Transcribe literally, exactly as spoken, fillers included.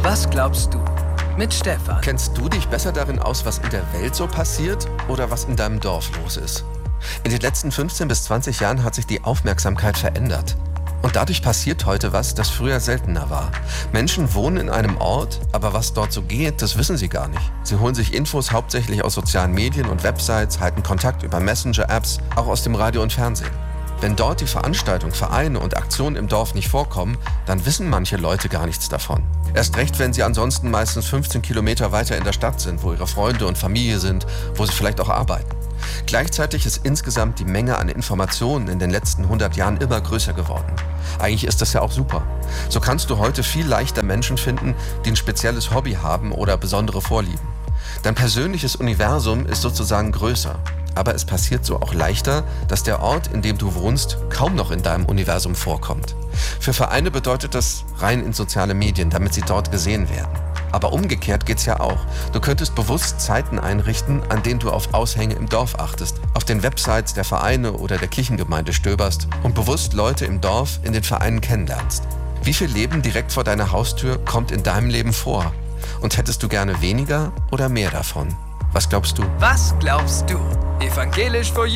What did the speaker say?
Was glaubst du? Mit Stefan. Kennst du dich besser darin aus, was in der Welt so passiert oder was in deinem Dorf los ist? In den letzten fünfzehn bis zwanzig Jahren hat sich die Aufmerksamkeit verändert. Und dadurch passiert heute was, das früher seltener war. Menschen wohnen in einem Ort, aber was dort so geht, das wissen sie gar nicht. Sie holen sich Infos hauptsächlich aus sozialen Medien und Websites, halten Kontakt über Messenger-Apps, auch aus dem Radio und Fernsehen. Wenn dort die Veranstaltungen, Vereine und Aktionen im Dorf nicht vorkommen, dann wissen manche Leute gar nichts davon. Erst recht, wenn sie ansonsten meistens fünfzehn Kilometer weiter in der Stadt sind, wo ihre Freunde und Familie sind, wo sie vielleicht auch arbeiten. Gleichzeitig ist insgesamt die Menge an Informationen in den letzten hundert Jahren immer größer geworden. Eigentlich ist das ja auch super. So kannst du heute viel leichter Menschen finden, die ein spezielles Hobby haben oder besondere Vorlieben. Dein persönliches Universum ist sozusagen größer. Aber es passiert so auch leichter, dass der Ort, in dem du wohnst, kaum noch in deinem Universum vorkommt. Für Vereine bedeutet das rein in soziale Medien, damit sie dort gesehen werden. Aber umgekehrt geht's ja auch. Du könntest bewusst Zeiten einrichten, an denen du auf Aushänge im Dorf achtest, auf den Websites der Vereine oder der Kirchengemeinde stöberst und bewusst Leute im Dorf in den Vereinen kennenlernst. Wie viel Leben direkt vor deiner Haustür kommt in deinem Leben vor? Und hättest du gerne weniger oder mehr davon? Was glaubst du? Was glaubst du? Evangelisch for You.